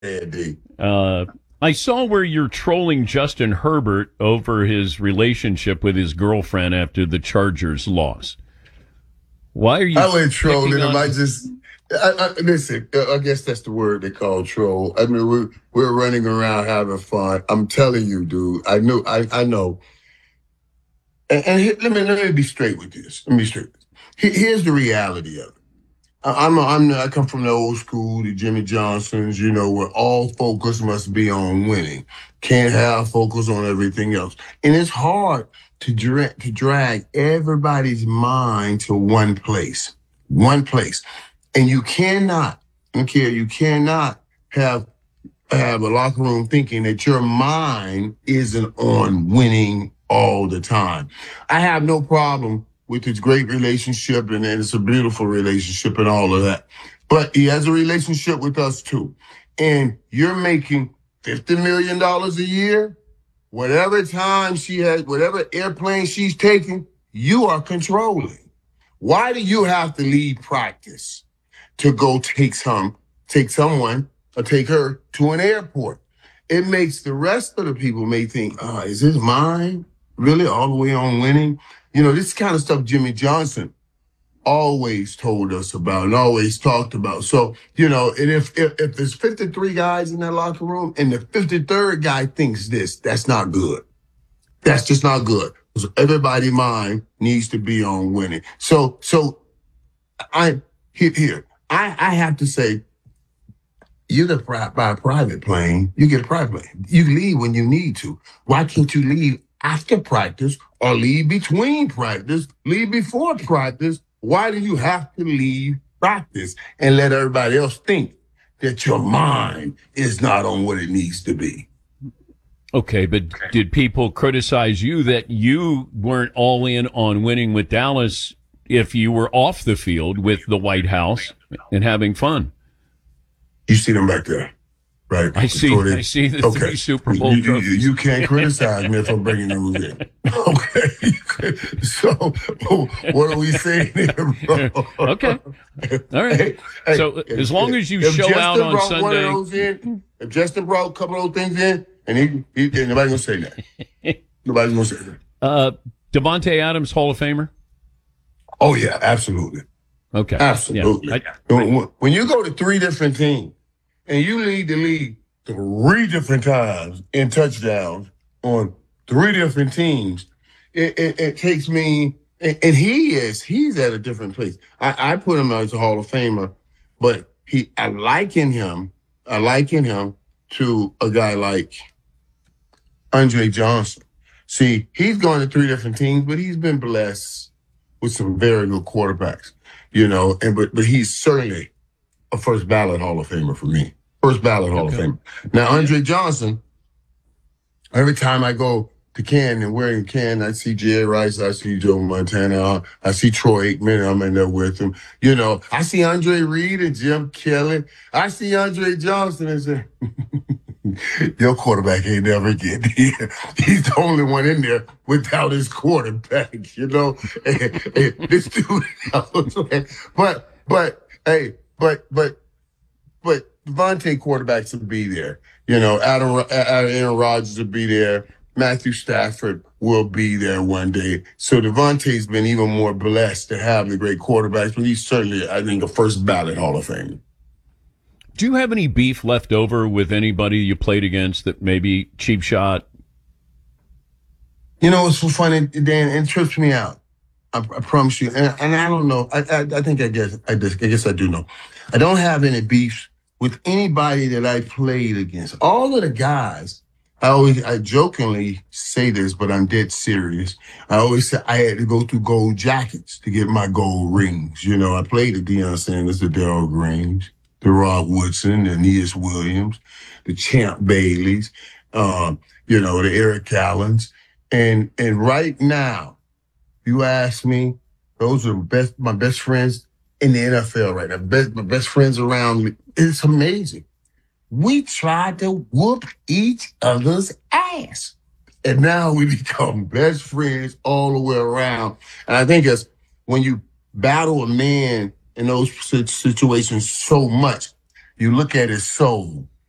D. Uh, I saw where you're trolling Justin Herbert over his relationship with his girlfriend after the Chargers loss. Why are you I went picking trolling him. on? Listen. I guess that's the word they call troll. I mean, we're running around having fun. I'm telling you, dude. I know. Let me be straight with this. Let me be straight. Here's the reality of it. I come from the old school, the Jimmy Johnsons, where all focus must be on winning. Can't have focus on everything else. And it's hard to drag everybody's mind to one place. One place. And you cannot, okay, you cannot have a locker room thinking that your mind isn't on winning all the time. I have no problem with his great relationship, and it's a beautiful relationship and all of that. But he has a relationship with us too. And you're making $50 million dollars a year. Whatever time she has, whatever airplane she's taking, you are controlling. Why do you have to leave practice to go take someone or take her to an airport? It makes the rest of the people may think, is this mine? Really all the way on winning? This kind of stuff Jimmy Johnson always told us about and always talked about. So, and if there's 53 guys in that locker room and the 53rd guy thinks this, that's not good. That's just not good. So everybody's mind needs to be on winning. So I here. I have to say, you get by a private plane, you get a private plane. You leave when you need to. Why can't you leave after practice or leave between practice, leave before practice? Why do you have to leave practice and let everybody else think that your mind is not on what it needs to be? Okay, but did people criticize you that you weren't all in on winning with Dallas if you were off the field with the White House and having fun? You see them back there, right? I see the three Super Bowl trophies. You can't criticize me if I'm bringing those in. Okay. So what are we saying here, bro? Okay. All right. So as long as you show out on Sunday. If Justin brought a couple of those things in, and nobody's going to say that. Nobody's going to say that. Davante Adams, Hall of Famer? Oh, yeah, absolutely. Okay. Absolutely. Yeah. When you go to three different teams and you lead the league three different times in touchdowns on three different teams, it takes me, and he's at a different place. I put him as a Hall of Famer, but I liken him to a guy like Andre Johnson. See, he's gone to three different teams, but he's been blessed with some very good quarterbacks, but he's certainly a first ballot Hall of Famer for me. First ballot Hall of Famer. Now, Andre Johnson, every time I go to Canton, we're in Canton, I see Jerry Rice, I see Joe Montana, I see Troy Aikman, I'm in there with him. I see Andre Reed and Jim Kelly. I see Andre Johnson and say, your quarterback ain't never get here. He's the only one in there without his quarterback, This dude, but Devontae quarterbacks will be there. Aaron Rodgers will be there. Matthew Stafford will be there one day. So Devontae's been even more blessed to have the great quarterbacks, but he's certainly, I think, a first ballot Hall of Famer. Do you have any beef left over with anybody you played against that maybe cheap shot? It's so funny, Dan, it trips me out. I promise you. And I don't know. I guess I do know. I don't have any beefs with anybody that I played against. All of the guys, I jokingly say this, but I'm dead serious. I always say I had to go through gold jackets to get my gold rings. I played the Deion Sanders, the Darrell Greens, the Rod Woodson, the Aeneas Williams, the Champ Baileys, the Eric Allens. And right now, you ask me, those are my best friends in the NFL right now. My best friends around me. It's amazing. We tried to whoop each other's ass. And now we become best friends all the way around. And I think it's when you battle a man in those situations so much, you look at his soul